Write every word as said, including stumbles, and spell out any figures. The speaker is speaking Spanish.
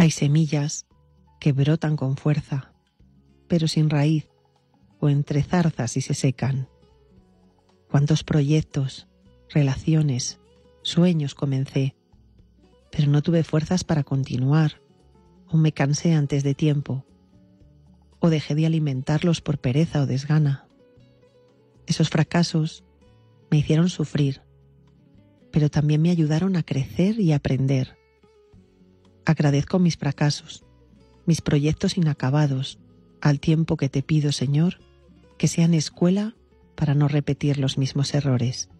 Hay semillas que brotan con fuerza, pero sin raíz o entre zarzas y se secan. Cuántos proyectos, relaciones, sueños comencé, pero no tuve fuerzas para continuar, o me cansé antes de tiempo, o dejé de alimentarlos por pereza o desgana. Esos fracasos me hicieron sufrir, pero también me ayudaron a crecer y aprender. Agradezco mis fracasos, mis proyectos inacabados, al tiempo que te pido, Señor, que sean escuela para no repetir los mismos errores.